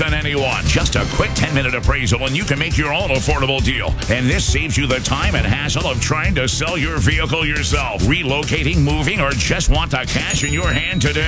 than anyone. Just a quick 10-minute appraisal and you can make your own affordable deal. And this saves you the time and hassle of trying to sell your vehicle yourself. Relocating, moving, or just want the cash in your hand today?